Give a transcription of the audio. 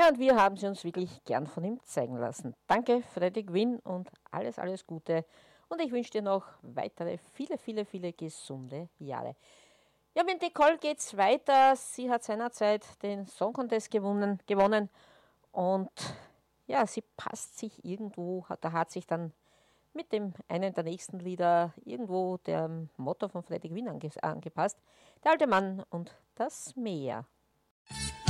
Ja, und wir haben sie uns wirklich gern von ihm zeigen lassen. Danke, Freddy Quinn, und alles, alles Gute. Und ich wünsche dir noch weitere viele, viele, viele gesunde Jahre. Ja, mit Nicole geht's weiter. Sie hat seinerzeit den Song Contest gewonnen und ja, sie passt sich irgendwo, da hat sich dann mit dem einen der nächsten Lieder irgendwo dem Motto von Freddy Quinn angepasst. Der alte Mann und das Meer.